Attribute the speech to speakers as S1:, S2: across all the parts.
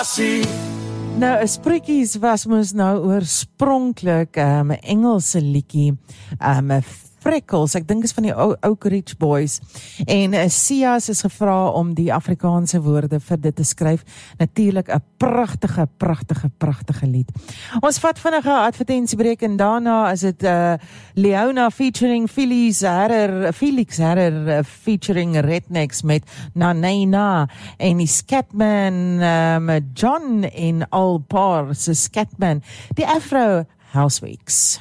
S1: Nou, Spreekies was mos nou oorspronklik 'n Engelse liedjie, Freckles, ek dink is van die Oak Ridge Boys, en Sias is gevra om die Afrikaanse woorde vir dit te skryf. Natuurlik 'n pragtige lied. Ons vat vinnig 'n advertensiebreek en daarna is dit Leona featuring Felix Herrer featuring Rednecks met Na en die Scatman John en Al Parr se Scatman, die Afro Houseweeks.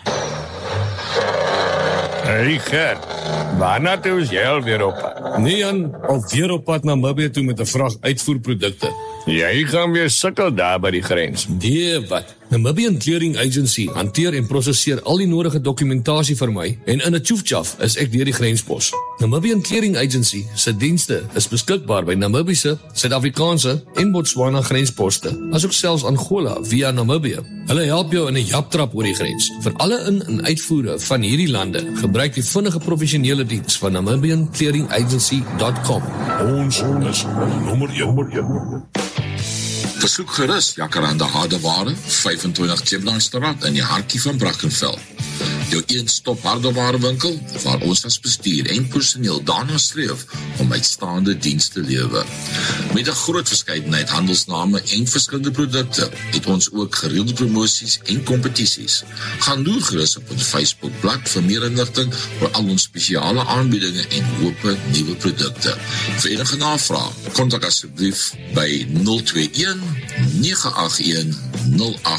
S2: Hey Gert, waarna toe is jy alweer op pad?
S3: Nee Jan, alweer op pad na Namibië toe met 'n vrag uitvoerprodukte.
S2: Jy gaan weer sukkel daar by die grens.
S3: Nee, wat? Namibian Clearing Agency hanteer en prosesseer al die nodige dokumentasie vir my en in 'n tjoefjaf is ek deur die grenspos. Namibian Clearing Agency se dienste is beskikbaar by Namibiese, Suid-Afrikaanse en Botswana grensposte, asook selfs Angola via Namibië. Hulle help jou in 'n japtrap oor die grens. Vir alle in- en uitvoere van hierdie lande, gebruik die vinnige professionele diens van namibianclearingagency.com.
S4: Ons is nommer 1. Besoek gerus Jacaranda Hardeware, 25 Klipdaanstraat in die hartjie van Brackenfell. Jou een-stop hardewarewinkel waar ons as bestuur en personeel daarna streef om uitstaande diens te lewer. Met 'n groot verskeidenheid handelsname en verskillende produkte het ons ook gereelde promosies en kompetisies. Gaan loer gerus op ons Facebookblad vir meer inligting oor al ons spesiale aanbiedinge en hoope nuwe produkte. Vir enige navraag, kontak asseblief by 021 981 08